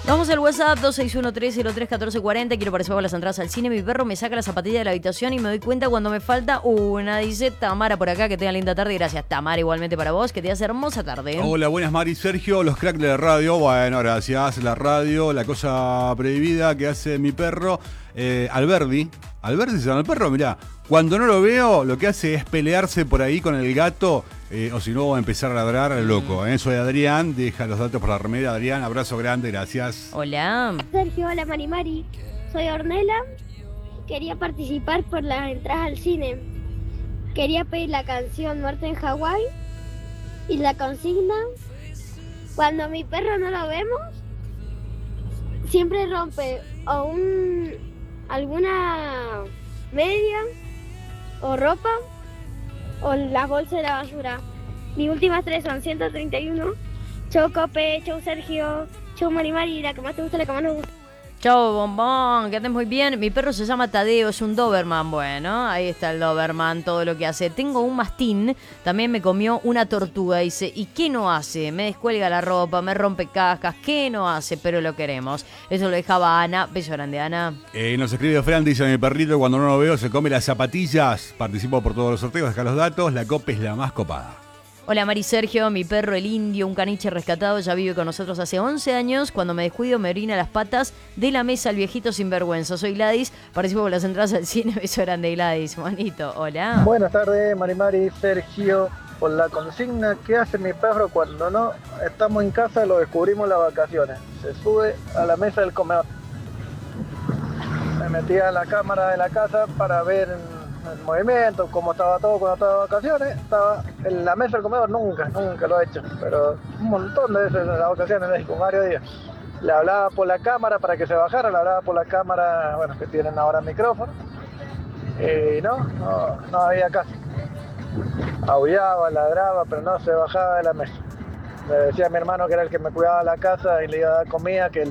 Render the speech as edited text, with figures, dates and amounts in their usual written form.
Vamos al WhatsApp 2613031440. Quiero participar con las entradas al cine. Mi perro me saca la zapatilla de la habitación y me doy cuenta cuando me falta una. Dice Tamara por acá. Que tenga linda tarde. Gracias, Tamara, igualmente para vos. Que tengas hermosa tarde. Hola, buenas, Mari, Sergio, los cracks de la radio. Bueno, gracias. La radio, la cosa prohibida que hace mi perro, Alberdi. Alberdi se llama el perro, mirá. Cuando no lo veo, lo que hace es pelearse por ahí con el gato. O si no, empezar a ladrar al loco. Soy Adrián, deja los datos por la remera. Adrián, abrazo grande, gracias. Hola. Sergio, hola Mari. Soy Ornella. Quería participar por las entradas al cine. Quería pedir la canción Muerte en Hawái y la consigna. Cuando mi perro no lo vemos, siempre rompe o alguna media o ropa o la bolsa de la basura. Mis últimas tres son 131. Chau Cope, chau Sergio, chau Mari, la que más te gusta, la que más nos gusta. Chau, bombón, que andes muy bien. Mi perro se llama Tadeo, es un Doberman. Bueno, ahí está el Doberman, todo lo que hace. Tengo un mastín, también me comió una tortuga. Dice, ¿y qué no hace? Me descuelga la ropa, me rompe cajas. ¿Qué no hace? Pero lo queremos. Eso lo dejaba Ana. Beso grande, Ana. Nos escribe Fran, dice, mi perrito cuando no lo veo se come las zapatillas. Participo por todos los sorteos, deja los datos. La Copa es la más copada. Hola Mari Sergio, mi perro el Indio, un caniche rescatado, ya vive con nosotros hace 11 años. Cuando me descuido me orina las patas de la mesa el viejito sinvergüenza. Soy Gladys, participo con las entradas al cine. Beso grande, Gladys. Bonito, hola. Buenas tardes, Mari, Sergio. Por la consigna, ¿qué hace mi perro cuando no estamos en casa? Lo descubrimos en las vacaciones. Se sube a la mesa del comedor. Me metía a la cámara de la casa para ver el movimiento, cómo estaba todo cuando estaba de vacaciones. Estaba en la mesa del comedor, nunca lo he hecho, pero un montón de veces en las vacaciones, con varios días. Le hablaba por la cámara para que se bajara, le hablaba por la cámara, bueno, que tienen ahora micrófono, y no había caso. Aullaba, ladraba, pero no se bajaba de la mesa. Le decía a mi hermano, que era el que me cuidaba la casa y le iba a dar comida, que